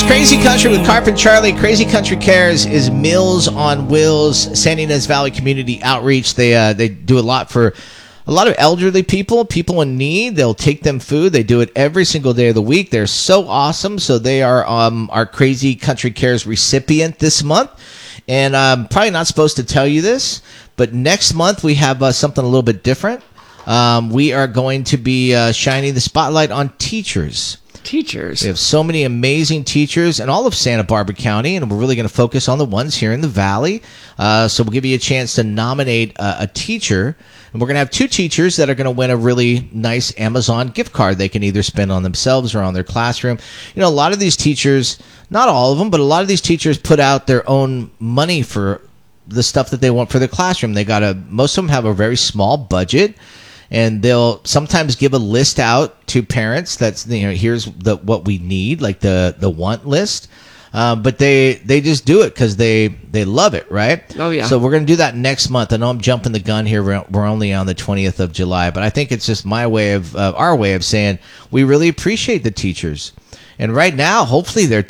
Crazy Country with Carp and Charlie. Crazy Country Cares is Meals on Wheels, San Ynez Valley Community Outreach. They do a lot for a lot of elderly people in need. They'll take them food. They do it every single day of the week. They're so awesome. So they are our Crazy Country Cares recipient this month. And I'm probably not supposed to tell you this, but next month we have something a little bit different. We are going to be shining the spotlight on teachers. We have so many amazing teachers in all of Santa Barbara County, and we're really going to focus on the ones here in the Valley. So we'll give you a chance to nominate a teacher, and we're going to have 2 teachers that are going to win a really nice Amazon gift card they can either spend on themselves or on their classroom. You know, a lot of these teachers, not all of them, but a lot of these teachers put out their own money for the stuff that they want for their classroom. Most of them have a very small budget. And they'll sometimes give a list out to parents that's, here's what we need, like the want list. But they just do it because they love it, right? Oh, yeah. So we're going to do that next month. I know I'm jumping the gun here. We're only on the 20th of July, but I think it's just our way of saying we really appreciate the teachers. And right now, hopefully they're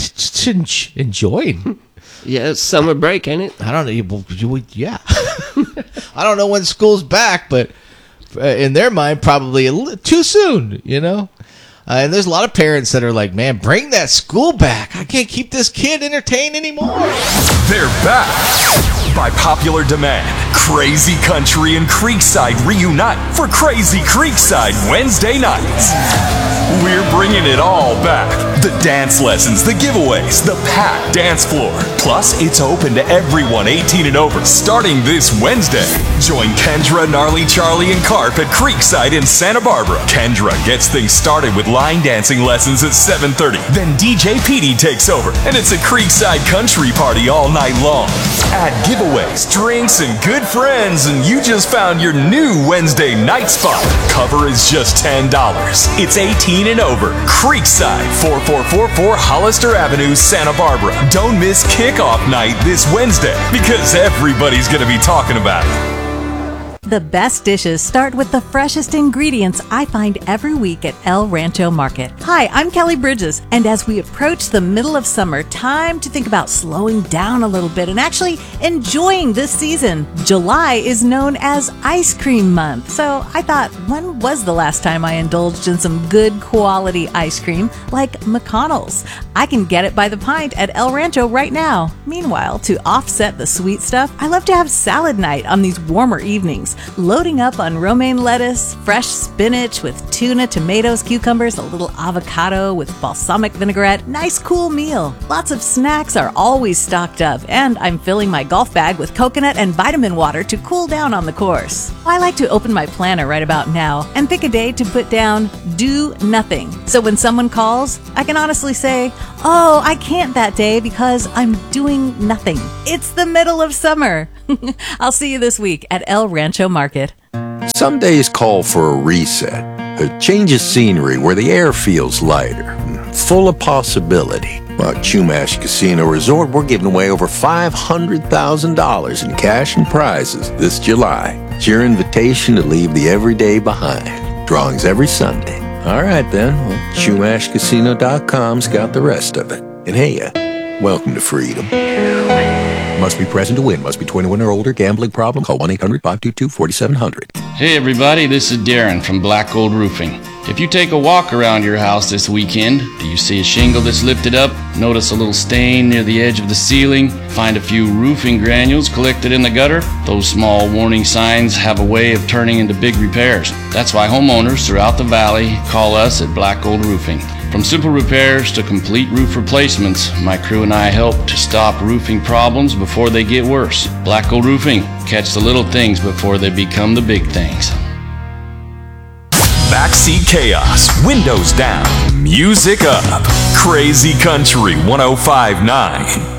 enjoying. Yeah, it's summer break, ain't it? I don't know. Yeah. I don't know when school's back, but in their mind, probably a little too soon, and there's a lot of parents that are like, man, bring that school back. I can't keep this kid entertained anymore. They're back. By popular demand, Crazy Country and Creekside reunite for Crazy Creekside Wednesday nights. We're bringing it all back. The dance lessons, the giveaways, the packed dance floor. Plus, it's open to everyone 18 and over starting this Wednesday. Join Kendra, Gnarly Charlie, and Carp at Creekside in Santa Barbara. Kendra gets things started with line dancing lessons at 7:30. Then DJ Petey takes over, and it's a Creekside country party all night long. Add giveaways, drinks, and good friends, and you just found your new Wednesday night spot. Cover is just $10. It's 18 and over. Creekside, 4444 Hollister Avenue, Santa Barbara. Don't miss kickoff night this Wednesday, because everybody's going to be talking about it. The best dishes start with the freshest ingredients I find every week at El Rancho Market. Hi, I'm Kelly Bridges, and as we approach the middle of summer, time to think about slowing down a little bit and actually enjoying this season. July is known as Ice Cream Month, so I thought, when was the last time I indulged in some good quality ice cream like McConnell's? I can get it by the pint at El Rancho right now. Meanwhile, to offset the sweet stuff, I love to have salad night on these warmer evenings. Loading up on romaine lettuce, fresh spinach with tuna, tomatoes, cucumbers, a little avocado with balsamic vinaigrette. Nice cool meal. Lots of snacks are always stocked up, and I'm filling my golf bag with coconut and vitamin water to cool down on the course. I like to open my planner right about now and pick a day to put down do nothing. So when someone calls, I can honestly say, oh, I can't that day because I'm doing nothing. It's the middle of summer. I'll see you this week at El Rancho Market. Some days call for a reset, a change of scenery where the air feels lighter, full of possibility. Well, at Chumash Casino Resort, we're giving away over $500,000 in cash and prizes this July. It's your invitation to leave the everyday behind. Drawings every Sunday. All right, then. Well, ChumashCasino.com's got the rest of it. And hey, welcome to freedom. Must be present to win. Must be 21 or older. Gambling problem? Call 1-800-522-4700. Hey everybody, this is Darren from Black Gold Roofing. If you take a walk around your house this weekend, do you see a shingle that's lifted up? Notice a little stain near the edge of the ceiling? Find a few roofing granules collected in the gutter? Those small warning signs have a way of turning into big repairs. That's why homeowners throughout the valley call us at Black Gold Roofing. From simple repairs to complete roof replacements, my crew and I help to stop roofing problems before they get worse. Black Gold Roofing, catch the little things before they become the big things. Backseat chaos, windows down, music up. Crazy Country 105.9.